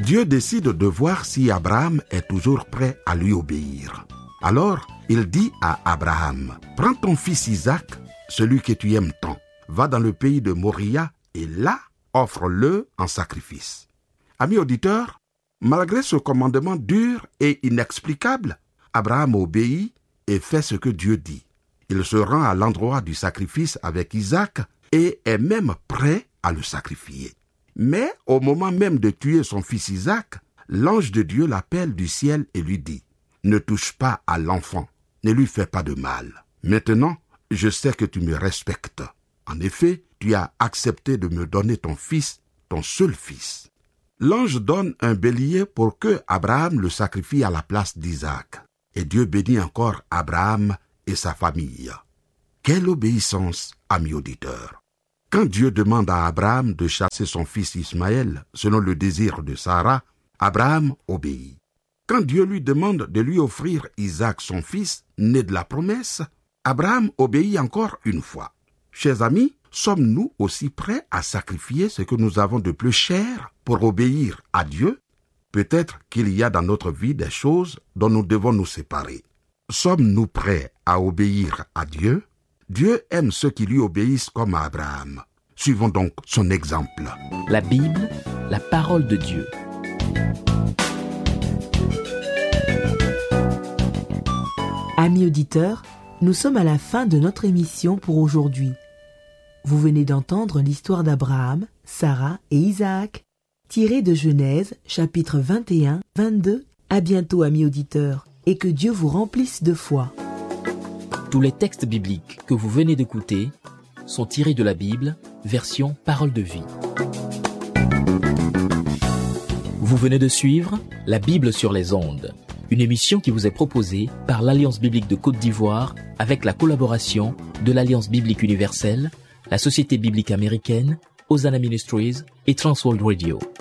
Dieu décide de voir si Abraham est toujours prêt à lui obéir. Alors, il dit à Abraham, « Prends ton fils Isaac, celui que tu aimes tant, va dans le pays de Moria et là, offre-le en sacrifice. » Amis auditeurs, malgré ce commandement dur et inexplicable, Abraham obéit et fait ce que Dieu dit. Il se rend à l'endroit du sacrifice avec Isaac et est même prêt à le sacrifier. Mais au moment même de tuer son fils Isaac, l'ange de Dieu l'appelle du ciel et lui dit, « Ne touche pas à l'enfant, ne lui fais pas de mal. Maintenant, je sais que tu me respectes. En effet, tu as accepté de me donner ton fils, ton seul fils. » L'ange donne un bélier pour que Abraham le sacrifie à la place d'Isaac. Et Dieu bénit encore Abraham et sa famille. Quelle obéissance, amis auditeurs! Quand Dieu demande à Abraham de chasser son fils Ismaël selon le désir de Sarah, Abraham obéit. Quand Dieu lui demande de lui offrir Isaac son fils, né de la promesse, Abraham obéit encore une fois. Chers amis, sommes-nous aussi prêts à sacrifier ce que nous avons de plus cher pour obéir à Dieu? Peut-être qu'il y a dans notre vie des choses dont nous devons nous séparer. Sommes-nous prêts à obéir à Dieu? Dieu aime ceux qui lui obéissent comme à Abraham. Suivons donc son exemple. La Bible, la parole de Dieu. Amis auditeurs, nous sommes à la fin de notre émission pour aujourd'hui. Vous venez d'entendre l'histoire d'Abraham, Sarah et Isaac, tirée de Genèse, chapitres 21, 22. À bientôt, amis auditeurs, et que Dieu vous remplisse de foi. Tous les textes bibliques que vous venez d'écouter sont tirés de la Bible, version Parole de vie. Vous venez de suivre La Bible sur les ondes, une émission qui vous est proposée par l'Alliance biblique de Côte d'Ivoire avec la collaboration de l'Alliance biblique universelle, la Société biblique américaine, Hosanna Ministries et Transworld Radio.